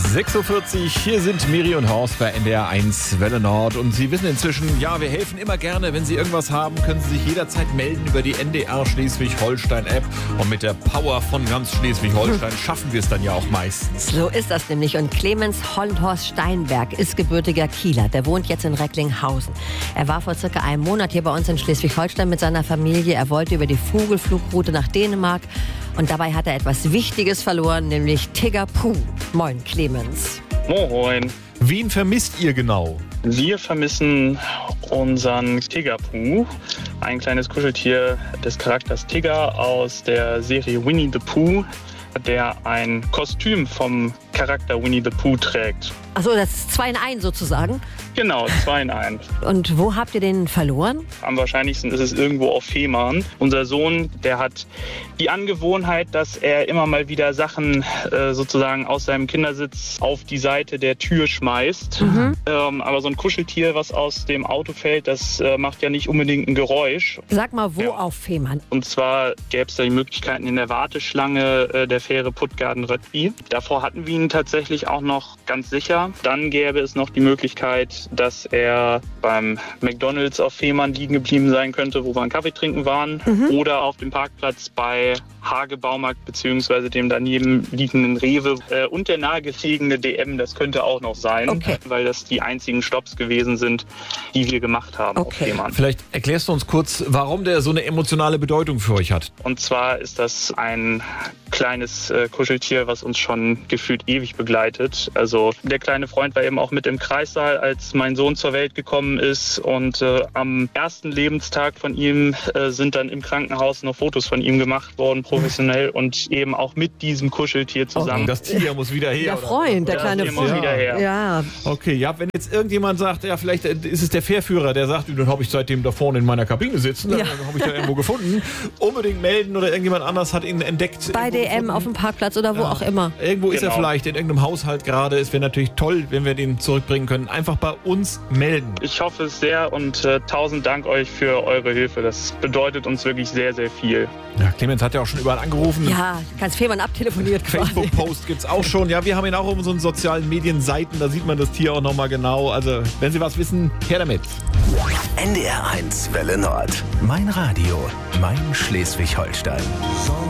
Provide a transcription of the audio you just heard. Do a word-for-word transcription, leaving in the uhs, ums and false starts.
sechs Uhr vierzig, hier sind Miri und Horst bei N D R eins Welle Nord. Und Sie wissen inzwischen, ja, wir helfen immer gerne. Wenn Sie irgendwas haben, können Sie sich jederzeit melden über die N D R Schleswig-Holstein-App. Und mit der Power von ganz Schleswig-Holstein schaffen wir es dann ja auch meistens. So ist das nämlich. Und Clemens Horst Steinberg ist gebürtiger Kieler. Der wohnt jetzt in Recklinghausen. Er war vor circa einem Monat hier bei uns in Schleswig-Holstein mit seiner Familie. Er wollte über die Vogelflugroute nach Dänemark. Und dabei hat er etwas Wichtiges verloren, nämlich Tigger Puh. Moin, Clemens. Moin. Wen vermisst ihr genau? Wir vermissen unseren Tigger Puh, ein kleines Kuscheltier des Charakters Tigger aus der Serie Winnie the Pooh, der ein Kostüm vom Charakter Winnie the Pooh trägt. Achso, das ist zwei in eins sozusagen. Genau, zwei in eins. Und wo habt ihr den verloren? Am wahrscheinlichsten ist es irgendwo auf Fehmarn. Unser Sohn, der hat die Angewohnheit, dass er immer mal wieder Sachen äh, sozusagen aus seinem Kindersitz auf die Seite der Tür schmeißt. Mhm. Ähm, aber so ein Kuscheltier, was aus dem Auto fällt, das äh, macht ja nicht unbedingt ein Geräusch. Sag mal, wo ja. auf Fehmarn? Und zwar gäbe es da die Möglichkeiten in der Warteschlange äh, der Fähre Puttgarden-Röttby. Davor hatten wir ihn tatsächlich auch noch ganz sicher. Dann gäbe es noch die Möglichkeit, dass er beim McDonald's auf Fehmarn liegen geblieben sein könnte, wo wir einen Kaffee trinken waren. Mhm. Oder auf dem Parkplatz bei Hage Baumarkt bzw. dem daneben liegenden Rewe äh, und der nahegelegene D M. Das könnte auch noch sein, okay. weil das die einzigen Stopps gewesen sind, die wir gemacht haben okay. auf Fehmarn. Vielleicht erklärst du uns kurz, warum der so eine emotionale Bedeutung für euch hat. Und zwar ist das ein kleines äh, Kuscheltier, was uns schon gefühlt ewig begleitet. Also der kleine Freund war eben auch mit im Kreissaal, als mein Sohn zur Welt gekommen ist. Und äh, am ersten Lebenstag von ihm äh, sind dann im Krankenhaus noch Fotos von ihm gemacht worden, professionell und eben auch mit diesem Kuscheltier zusammen. Oh, das Tier muss wieder her. Der Freund, der kleine Freund. Freund. Wieder her. Ja. Okay, ja, wenn jetzt irgendjemand sagt, ja, vielleicht ist es der Fährführer, der sagt, dann habe ich seitdem da vorne in meiner Kabine sitzen, dann Ja. habe ich da irgendwo gefunden. Unbedingt melden oder irgendjemand anders hat ihn entdeckt. Bei D M auf dem Parkplatz oder wo Ja. auch immer. Irgendwo ist er Genau. vielleicht, in irgendeinem Haushalt gerade. Es wäre natürlich toll, wenn wir den zurückbringen können. Einfach bei uns melden. Ich hoffe es sehr und äh, tausend Dank euch für eure Hilfe. Das bedeutet uns wirklich sehr, sehr viel. Ja, Clemens hat ja auch schon überall angerufen. Ja, ganz Fehmarn abtelefoniert quasi. Facebook-Post gibt's auch schon. Ja, wir haben ihn auch auf unseren sozialen Medienseiten. Da sieht man das Tier auch nochmal genau. Also, wenn Sie was wissen, her damit. N D R eins Welle Nord. Mein Radio. Mein Schleswig-Holstein.